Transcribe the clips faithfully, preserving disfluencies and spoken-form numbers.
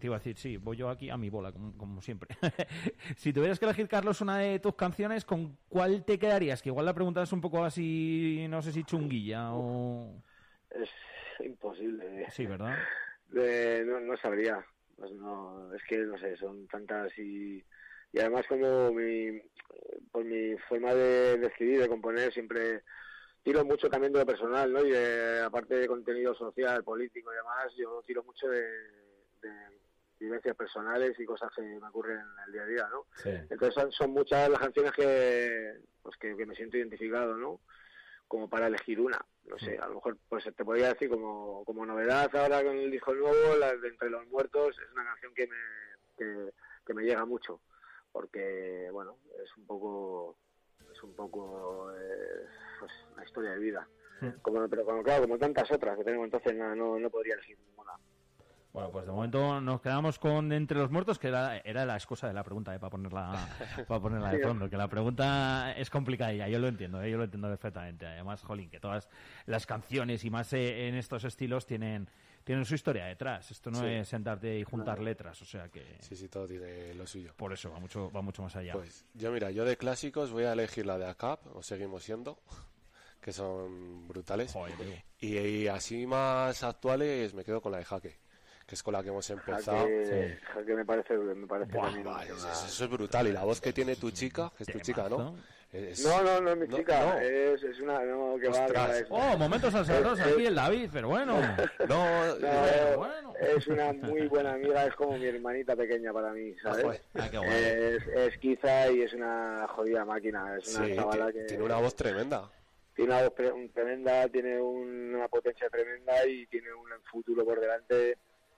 te iba a decir, sí, voy yo aquí a mi bola, como, como siempre. Si tuvieras que elegir, Carlos, una de tus canciones, ¿con cuál te quedarías? Que igual la pregunta es un poco así, no sé si chunguilla o... Es imposible. Sí, ¿verdad? De, no, no sabría. Pues no, es que, no sé, son tantas y... Y además como mi, por mi forma de, de escribir, de componer, siempre tiro mucho también de lo personal, ¿no? Y de, aparte de contenido social, político y demás, yo tiro mucho de, de vivencias personales y cosas que me ocurren en el día a día, ¿no? Sí. Entonces son, son muchas las canciones que, pues que, que me siento identificado, ¿no? Como para elegir una, no sé, a lo mejor pues te podría decir como, como novedad ahora con el disco nuevo, la de Entre los Muertos, es una canción que me, que, que me llega mucho. Porque bueno, es un poco es un poco eh, pues una historia de vida, sí. como pero como claro como tantas otras que tenemos, entonces no no, no podría elegir ninguna. Bueno, pues de momento nos quedamos con Entre los Muertos, que era, era la excusa de la pregunta, eh, para ponerla para ponerla de fondo, que la pregunta es complicadilla, yo lo entiendo, eh, yo lo entiendo perfectamente. Además, jolín, que todas las canciones y más eh, en estos estilos tienen tienen su historia detrás. Esto no sí. es sentarte y juntar no. letras, o sea que... Sí, sí, todo tiene lo suyo. Por eso, va mucho va mucho más allá. Pues yo, mira, yo de clásicos voy a elegir la de A C A P, o Seguimos Siendo, que son brutales. Joder, y, y así más actuales me quedo con la de Jaque, que es con la que hemos empezado. Jaque, sí. Jaque me parece, me parece Buah, también va, eso, eso es brutal. Y la voz que tiene tu chica, que es tu chica, ¿no? Es... No, no, no es mi no, chica, no. Es, es una, no, que va, que es... Oh, momentos alzados aquí el David, pero bueno. No, no pero bueno. Es una muy buena amiga, es como mi hermanita pequeña para mí, ¿sabes? Ah, qué guay. Es, es quiza y es una jodida máquina, es una sí, chavala que... que... Tiene una voz tremenda. Tiene una voz pre- tremenda, tiene un, una potencia tremenda y tiene un futuro por delante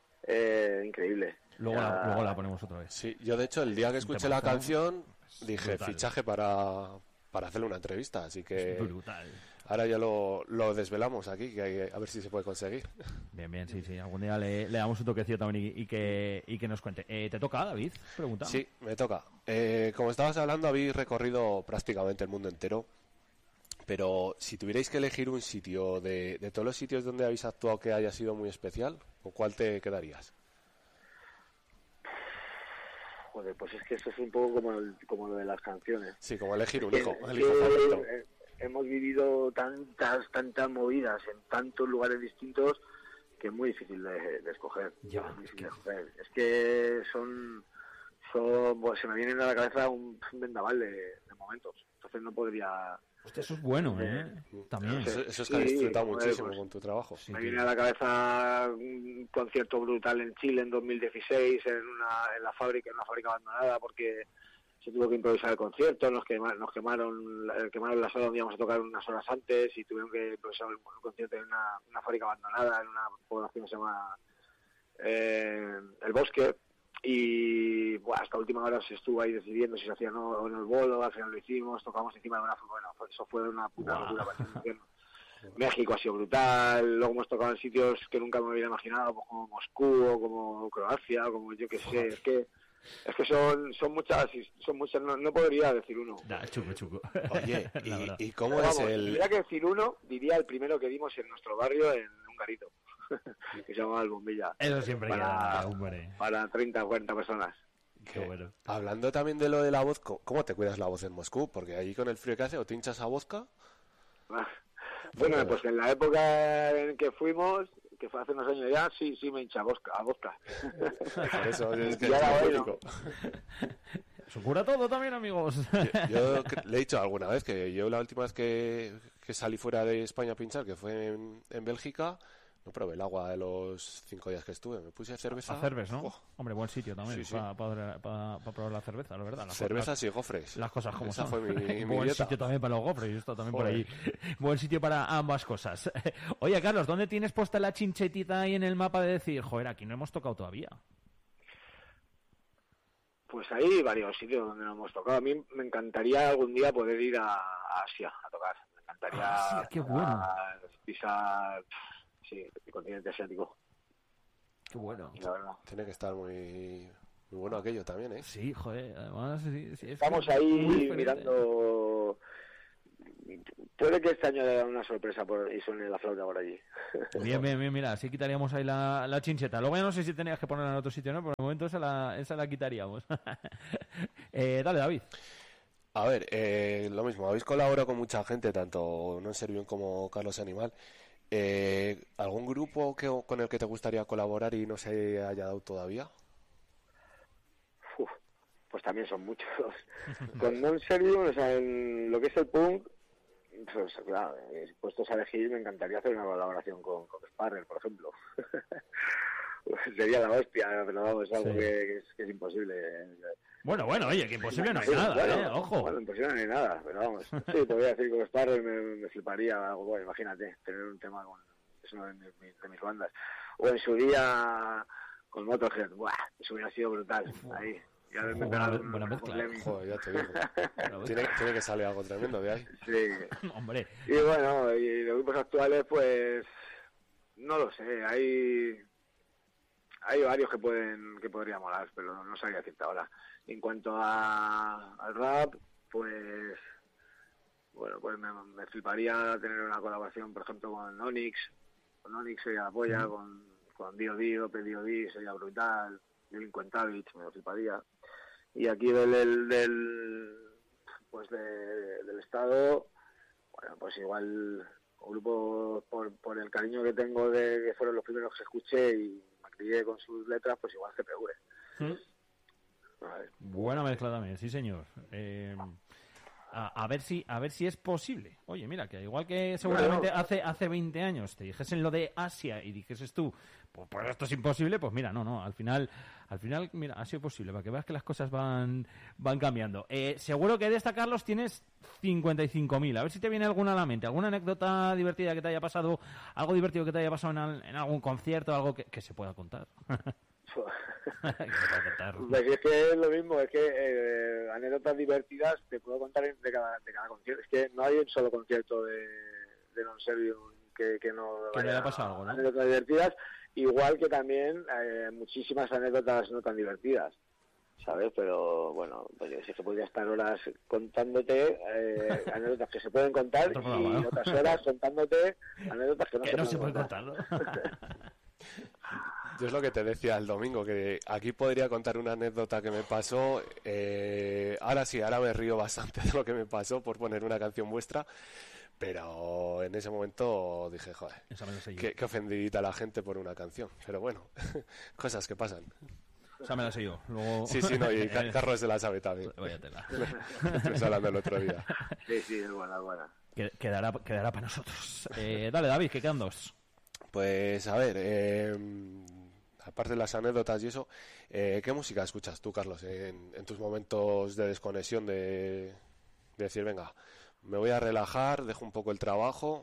eh, increíble. Luego la, luego la ponemos otra vez. Sí, yo de hecho el día que escuché la canción dije brutal. Fichaje para, para hacerle una entrevista, así que brutal. Ahora ya lo, lo desvelamos aquí, que hay, a ver si se puede conseguir. Bien, bien, sí, sí, algún día le, le damos un toquecillo también y, y, que, y que nos cuente. Eh, ¿Te toca, David? Pregunta. Sí, me toca. Eh, como estabas hablando, habéis recorrido prácticamente el mundo entero, pero si tuvierais que elegir un sitio de, de todos los sitios donde habéis actuado que haya sido muy especial, ¿con cuál te quedarías? Joder, pues es que eso es un poco como, el, como lo de las canciones. Sí, como elegir un que, hijo, el que, hijo favorito. Eh, hemos vivido tantas, tantas movidas en tantos lugares distintos que es muy difícil de, de escoger. Ya, es, muy es, difícil que... de escoger. Es que son, son pues, se me viene a la cabeza un, un vendaval de, de momentos. Entonces no podría... Hostia, eso es bueno, ¿eh? También. Eso, eso es que has sí, disfrutado muchísimo pues, con tu trabajo. Sí, me viene a la cabeza un concierto brutal en Chile en dos mil dieciséis en una en la fábrica, en una fábrica abandonada, porque se tuvo que improvisar el concierto, nos quemaron, nos quemaron, quemaron la sala donde íbamos a tocar unas horas antes y tuvieron que improvisar un concierto en una, una fábrica abandonada, en una población que se llama eh, El Bosque. Y bueno, hasta última hora se estuvo ahí decidiendo si se hacía o no en el bolo, al final lo hicimos, tocamos encima de una... Bueno, eso fue una puta locura. Wow. México ha sido brutal, luego hemos tocado en sitios que nunca me hubiera imaginado, pues como Moscú o como Croacia, o como yo que sé, es que es que son son muchas, son muchas no, no podría decir uno. Nah, chuco, chuco. Oye, ¿y, ¿y cómo Pero es vamos, el...? Si tuviera que decir uno, diría el primero que dimos en nuestro barrio en un garito, que se llamaba El Bombilla. Eso siempre para, queda, hombre. Para treinta o cuarenta personas. Qué bueno. Hablando también de lo de la voz, ¿cómo te cuidas la voz en Moscú? Porque ahí con el frío que hace, o te hinchas a vodka. Bueno, pues en la época en que fuimos, que fue hace unos años ya, sí, sí me hincha a vodka. A vodka. Por eso es que es bueno. Eso cura todo también, amigos. Yo, yo le he dicho alguna vez que yo la última vez que, que salí fuera de España a pinchar, que fue en, en Bélgica, no probé el agua de los cinco días que estuve. Me puse cerveza. A cerveza, ¿no? Oh. Hombre, buen sitio también sí, sí. para pa, pa, pa probar la cerveza, la verdad. Las Cervezas cosas, y gofres. Las cosas como Esa son. Fue mi, mi buen dieta. sitio también para los gofres. Yo estoy también Joder. por ahí. Buen sitio para ambas cosas. Oye, Carlos, ¿dónde tienes puesta la chinchetita ahí en el mapa de decir, joder, aquí no hemos tocado todavía? Pues hay varios sitios donde no hemos tocado. A mí me encantaría algún día poder ir a, a Asia a tocar. Me encantaría ah, sí, qué bueno. pisar... Sí, el continente asiático. Qué bueno. La verdad. Tiene que estar muy, muy bueno aquello también, ¿eh? Sí, joder, además... Sí, sí, Estamos ahí mirando puede que este año le den una sorpresa por, y suene la flauta por allí. Bien, bien, bien, mira, así quitaríamos ahí la, la chincheta. Luego ya no sé si tenías que ponerla en otro sitio, ¿no? Por el momento esa la, esa la quitaríamos. eh, dale, David. A ver, eh, lo mismo, habéis colaborado con mucha gente, tanto Non Servium como Carlos Animal. Eh, ¿Algún grupo que, con el que te gustaría colaborar y no se haya dado todavía? Uf, pues también son muchos. Con Non Servium, o sea, en lo que es el punk, pues claro, eh, puestos a elegir, me encantaría hacer una colaboración con, con Sparrer, por ejemplo. Sería la hostia, pero vamos, es algo Sí. que, que, es, que es imposible. Bueno, bueno, oye, que imposible no hay Sí, nada, bueno, ¿eh? Ojo. Bueno, imposible no hay nada, pero vamos. Sí, podría decir que con Sparrer me, me fliparía algo, bueno, imagínate, tener un tema con... es una de mis, de mis bandas. O en su día con Motorhead, ¡buah! Eso hubiera sido brutal. Uf, ahí. Y haberme buena, pegado me- un- buena un mezcla. Lemmy. Joder, ya te digo. tiene, tiene que salir algo tremendo de ahí. Sí. Hombre, Y bueno, y los grupos actuales, pues no lo sé, hay hay varios que pueden que podría molar, pero no sabría decirte ahora. En cuanto a, al rap, pues bueno, pues me, me fliparía tener una colaboración, por ejemplo, con Onyx. Con Onyx sería la polla, Ujú. con, con D O D, Ope D O D sería brutal, Delinquentavich me lo fliparía. Y aquí del, del, del pues de, del estado, bueno, pues igual un grupo por, por el cariño que tengo de que fueron los primeros que escuché y me crié con sus letras, pues igual G P V. ¿Mm? A ver. buena mezcla también, sí señor. Eh, a, a ver si a ver si es posible. Oye, mira, que igual que seguramente Bueno. hace hace veinte años te dijesen lo de Asia y dijeses tú, pues, pues esto es imposible, pues mira, no, no, al final al final mira, ha sido posible, para que veas que las cosas van van cambiando. Eh, seguro que de esta, Carlos, tienes cincuenta y cinco mil. A ver si te viene alguna a la mente, alguna anécdota divertida que te haya pasado, algo divertido que te haya pasado en, al- en algún concierto, algo que, que se pueda contar. Que se pueda contar. Pues es que es lo mismo, es que eh, anécdotas divertidas te puedo contar en- de cada, de cada concierto. Es que no hay un solo concierto de, de Non Servium que, que no Que le vaya haya pasado algo, ¿no? anécdotas divertidas, igual que también eh, muchísimas anécdotas no tan divertidas, ¿sabes? Pero bueno, pues yo sí que podría estar horas contándote eh, anécdotas que se pueden contar Otro y programa, ¿no? otras horas contándote anécdotas que no, Que se, no pueden se puede contar. contar, ¿no? Yo es lo que te decía el domingo, que aquí podría contar una anécdota que me pasó. Eh, ahora sí, ahora me río bastante de lo que me pasó por poner una canción vuestra, pero en ese momento dije, joder, Esa me la sé yo. qué, qué ofendidita la gente por una canción. Pero bueno, cosas que pasan. Esa me la sé yo. Luego... Sí, sí, no, y Ca- Carlos de la sabe también. Vaya tela. Estuvimos hablando el otro día. Sí, sí, es buena, es buena. Que- Quedará, quedará para nosotros. Eh, dale, David, que quedan dos. Pues a ver, eh, aparte de las anécdotas y eso, eh, ¿qué música escuchas tú, Carlos, en, en tus momentos de desconexión, de, de decir, venga, me voy a relajar, dejo un poco el trabajo?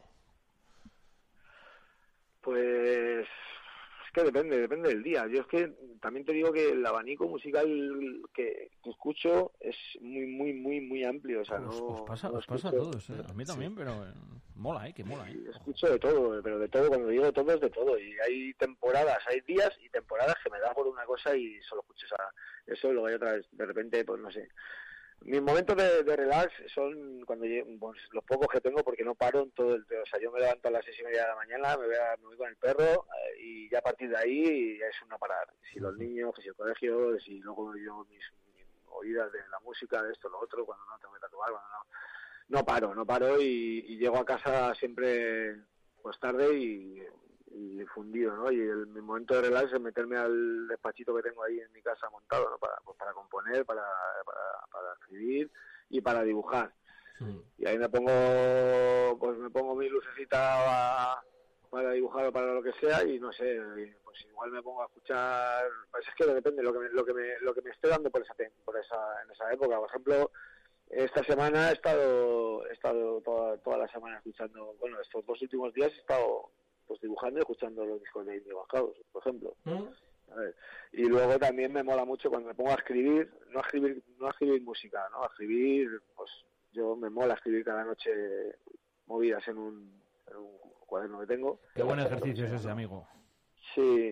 Pues es que depende, depende del día. Yo es que también te digo que el abanico musical que, que escucho es muy, muy, muy, muy amplio. O sea, Os, no, os pasa, no os pasa a escucho- todos, eh. A mí también, pero eh, mola, ¿eh? Que mola, ¿eh? Ojo. Escucho de todo, pero de todo, cuando digo de todo es de todo. Y hay temporadas, hay días y temporadas que me da por una cosa y solo escucho esa, eso, y luego hay otras, de repente, pues no sé. Mis momentos de, de relax son cuando lle- pues, los pocos que tengo porque no paro en todo el... O sea, yo me levanto a las seis y media de la mañana, me voy, a- me voy con el perro eh, y ya a partir de ahí es un no parar. Si los niños, que si el colegio, si luego yo mis, mis oídas de la música, de esto, lo otro, cuando no tengo que tatuar, cuando no... No paro, no paro y, y llego a casa siempre pues tarde y, y fundido, ¿no? Y el, mi momento de relax es meterme al despachito que tengo ahí en mi casa montado, ¿no? Para, pues para componer, para, para, para escribir y para dibujar. Mm. Y ahí me pongo, pues me pongo mi lucecita para, para dibujar o para lo que sea y no sé, pues igual me pongo a escuchar, pues es que depende lo que me, lo que me, lo que me esté dando por esa, por esa, en esa época. Por ejemplo, esta semana he estado, he estado toda, toda la semana escuchando, bueno, estos dos últimos días he estado pues dibujando y escuchando los discos de Indigo House, por ejemplo. ¿Mm? A ver. Y luego también me mola mucho cuando me pongo a escribir, no a escribir, no a escribir música, ¿no? A escribir, pues yo me mola escribir cada noche movidas en un, en un cuaderno que tengo. Qué buen ejercicio es ese, amigo. Sí,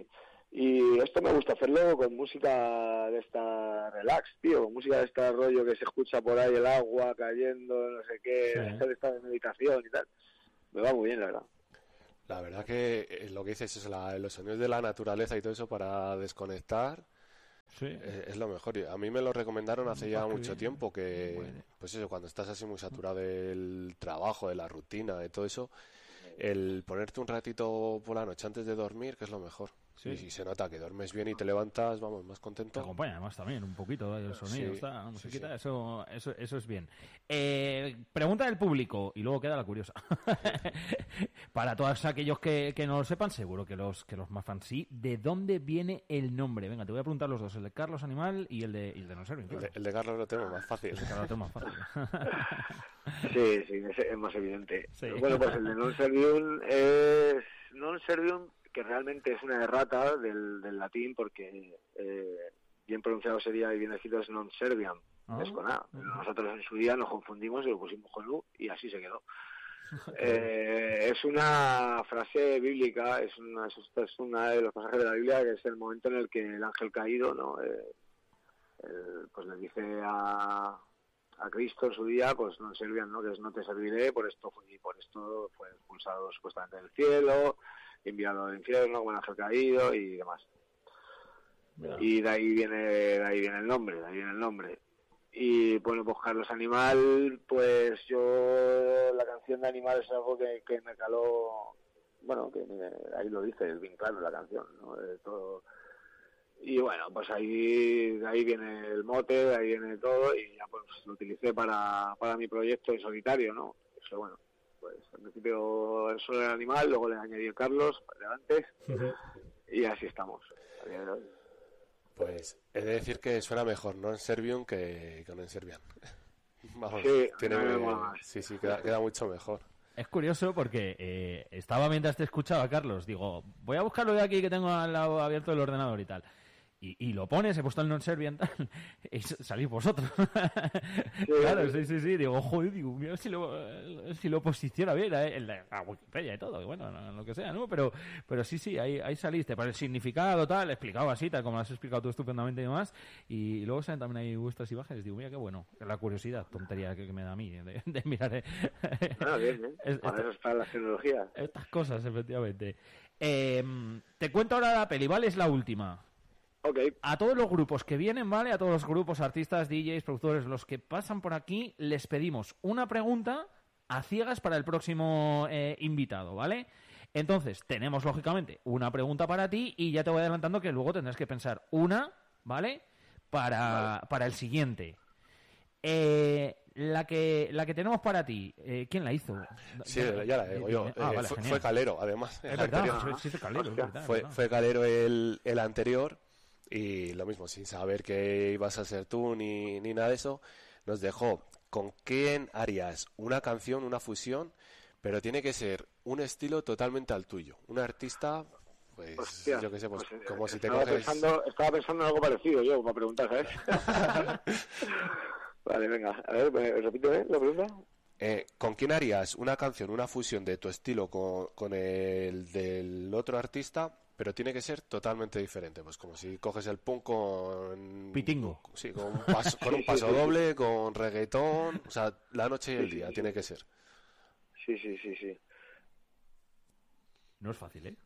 Y esto me gusta hacerlo con música de esta relax, tío, con música de este rollo que se escucha por ahí el agua cayendo, no sé qué, Sí. de esta de meditación y tal. Me va muy bien, la verdad. La verdad que eh, lo que dices es la, los sonidos de la naturaleza y todo eso para desconectar Sí. eh, es lo mejor. Y a mí me lo recomendaron hace ya Ah, qué mucho bien. tiempo que, Bueno. pues eso, cuando estás así muy saturado del trabajo, de la rutina, de todo eso, el ponerte un ratito por la noche antes de dormir, que es lo mejor. Sí. Y si se nota que duermes bien y te levantas, vamos, más Te contento. acompaña además también un poquito el sonido, Sí, está, la musiquita, sí, sí. Eso, eso, eso es bien. Eh, pregunta del público y luego queda la curiosa. Para todos aquellos que, que no lo sepan, seguro que los que los más fans sí. ¿De dónde viene el nombre? Venga, te voy a preguntar los dos, el de Carlos Animal y el de, y el de No Serving, El claro. de, el de Carlos lo tengo más fácil. Ese Carlos lo tengo más fácil. Sí, sí, es, es más evidente. Sí. Bueno, pues el de non servium es non servium, que realmente es una errata del, del latín, porque eh, bien pronunciado sería y bien escrito es non serviam, Ah. es con A. Pero nosotros en su día nos confundimos y lo pusimos con U y así se quedó. Eh, es una frase bíblica, es una, es una de los pasajes de la Biblia, que es el momento en el que el ángel caído, ¿no? Eh, el, pues le dice a, a Cristo en su día, pues no servían, ¿no? Que es no te serviré, por esto fue, y por esto fue expulsado supuestamente del cielo, enviado al infierno como el ángel caído y demás. Mira. Y de ahí viene, de ahí viene el nombre, de ahí viene el nombre. Y bueno, pues Carlos Animal, pues yo la canción de Animal es algo que, que me caló, bueno, que me, ahí lo dice, es bien claro la canción, ¿no? De todo. Y bueno, pues ahí, de ahí viene el mote, de ahí viene todo, y ya pues lo utilicé para, para mi proyecto en solitario, ¿no? Eso bueno, pues al principio solo el Animal, luego le añadí el Carlos, adelante, y así estamos a día de hoy. Pues he de decir que suena mejor non servium que, que non serviam. Vamos, Sí, tiene, no me mola más. sí, sí, queda, queda mucho mejor. Es curioso porque eh, estaba mientras te escuchaba, Carlos, digo, voy a buscarlo de aquí que tengo al lado abierto el ordenador y tal. Y, y lo pones, he puesto el non-serviam tal, y salís vosotros. Sí, Claro, sí. sí, sí, sí. Digo, joder, digo, mira si lo, si lo posiciona bien, eh, en la, la Wikipedia y todo, y bueno, no- lo que sea, ¿no? Pero, pero sí, sí, ahí, ahí saliste. Para el significado, tal, explicado así, tal como lo has explicado tú estupendamente y demás. Y, luego salen también ahí vuestras imágenes. Digo, mira qué bueno. La curiosidad, tontería que, que me da a mí de, de mirar eh, Ah, bien, bien. es- Para esta- eso están las tecnologías. estas cosas, efectivamente. Eh, te cuento ahora la peli, ¿vale? Es la última. Ok, A todos los grupos que vienen, ¿vale? A todos los grupos, artistas, D Js, productores, los que pasan por aquí, les pedimos una pregunta a ciegas para el próximo eh, invitado, ¿vale? Entonces, tenemos, lógicamente, una pregunta para ti y ya te voy adelantando que luego tendrás que pensar una, ¿vale? Para, Vale. para el siguiente. Eh, la que la que tenemos para ti, eh, ¿quién la hizo? Sí, ya la digo yo. Ah, Eh, vale, fue, genial. fue Calero, además. Es el verdad, anterior. sí, sí, es de Calero, es Hostia. verdad, es Fue, verdad. fue Calero el, el anterior y lo mismo, sin saber que ibas a ser tú ni, ni nada de eso, nos dejó con quién harías una canción, una fusión, pero tiene que ser un estilo totalmente al tuyo. Un artista, pues hostia. yo qué sé, pues, Pues, eh, como si te estaba coges... pensando, estaba pensando en algo parecido yo, para preguntar, ¿sabes? Vale, venga, a ver, ¿me- repíteme la pregunta. Eh, ¿con quién harías una canción, una fusión de tu estilo con, con el del otro artista, pero tiene que ser totalmente diferente? Pues como si coges el punk con... Pitingo. Sí, con un paso, con un Sí, sí, paso sí, sí. doble, con reggaetón, o sea, la noche y el Sí, sí, día sí. tiene que ser. Sí, sí, sí, sí. No es fácil, ¿eh?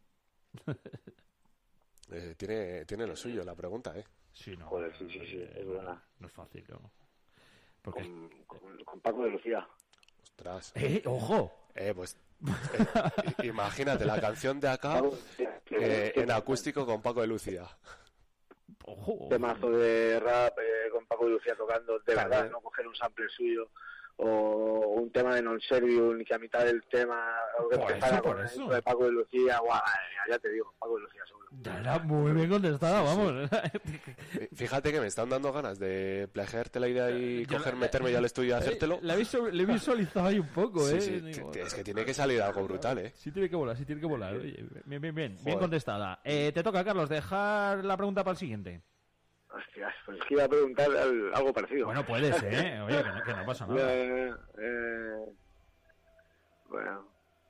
Eh, tiene, tiene lo suyo la pregunta, ¿eh? Sí, no. Joder, sí, sí, sí, eh, es no, verdad. no es fácil, ¿no? Porque... Con, con, con Paco de Lucía. Ostras. ¡Eh, ojo! Eh, pues eh, i- imagínate la canción de acá Paco de Lucía. eh, en acústico con Paco de Lucía. ¡Ojo! Temazo de rap eh, con Paco de Lucía tocando, de Claro. verdad, no coger un sample suyo. O un tema de Non Servium, que a mitad del tema, o que Por empezara eso, con por el eso. intro de Paco de Lucía. Guau, madre mía, ya te digo, Paco de Lucía seguro. Ya era muy bien contestada, vamos. Eh, Fíjate que me están dando ganas de plagiarte la idea y Yo coger, la- meterme ya al estudio y hacértelo. Eh, La he visu- le he visualizado ahí un poco, Sí, ¿eh? sí, Digo, t- es que tiene que salir algo brutal, ¿eh? Sí tiene que volar, sí tiene que volar. Oye, bien, bien, bien. Bien Joder. contestada. Eh, te toca, Carlos, dejar la pregunta para el siguiente. Hostias, pues es que iba a preguntar al- algo parecido. Bueno, puedes, ¿eh? Oye, que no, que no pasa nada. Eh, eh, bueno.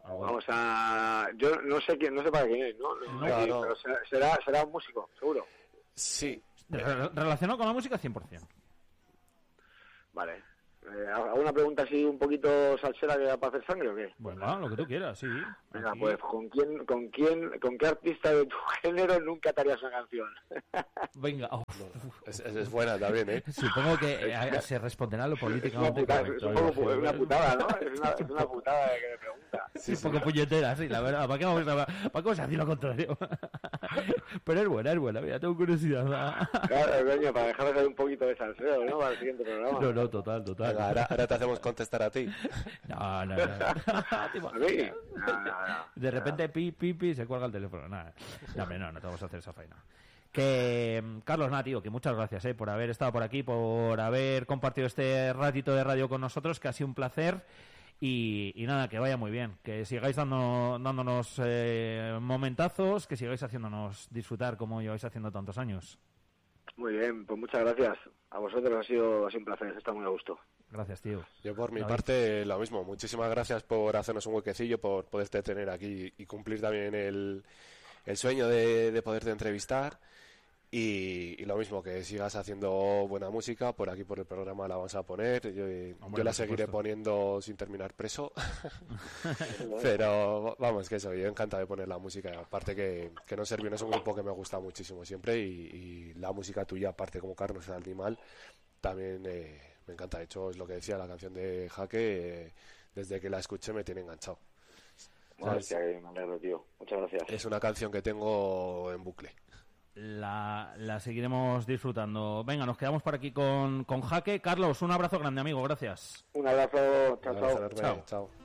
Vamos a... Yo no sé quién, no sé para quién es, ¿no? no, no, aquí, no. Pero será, será un músico, seguro. Sí. Re- relacionado con la música cien por ciento. Vale. Eh, ¿Alguna pregunta así un poquito salsera que da para hacer sangre o qué? Bueno, lo que tú quieras, sí. Venga, Aquí. pues ¿con quién, con quién, con qué artista de tu género nunca te harías una canción? Venga, oh, Es, es, es buena también, ¿eh? supongo que eh, se responderá lo Es una políticamente putada, correcto. es un poco imagino. pu- una putada, ¿no? Es una, es una putada que me pregunta. Sí, un poco puñetera, sí, la verdad. ¿Para qué vamos a, ¿para qué vamos a decir lo contrario? Pero es buena, es buena. Mira, tengo curiosidad. Claro, coño, para dejar de hacer un poquito de salseo, ¿no? Para el siguiente programa. No, no, total, total. Venga, ahora, ahora te hacemos contestar a ti. No, no, no. ¿Te ¿A mí? imaginas? No, no, no. De repente, pi, pi, pi, se cuelga el teléfono. Nada, no, hombre, no, no te vamos a hacer esa faena. Que, Carlos, nada, tío, que muchas gracias eh, por haber estado por aquí, por haber compartido este ratito de radio con nosotros, que ha sido un placer. Y, y nada, que vaya muy bien, que sigáis dando, dándonos eh, momentazos, que sigáis haciéndonos disfrutar como lleváis haciendo tantos años. Muy bien, pues muchas gracias. A vosotros ha sido, ha sido un placer, está muy a gusto. Gracias, tío. Yo por mi David. parte lo mismo. Muchísimas gracias por hacernos un huequecillo, por poderte tener aquí y cumplir también el, el sueño de, de poderte entrevistar. Y, y lo mismo, que sigas haciendo buena música. Por aquí por el programa la vamos a poner. Yo, Hombre, yo la por seguiré supuesto. poniendo sin terminar preso. Pero vamos, que eso, yo encantado de poner la música. Aparte que, que No Servión es un grupo que me gusta muchísimo siempre. Y, y la música tuya, aparte como Carlos el Animal, también eh, me encanta. De hecho, es lo que decía, la canción de Jaque, eh, desde que la escuché me tiene enganchado. Bueno, ¿Sabes? hostia, que me alegro, tío. Muchas gracias. Es una canción que tengo en bucle. La, la seguiremos disfrutando. Venga, nos quedamos por aquí con, con Jaque. Carlos, un abrazo grande, amigo. Gracias. Un abrazo, chao, Un abrazo chao. enorme. Chao. Chao.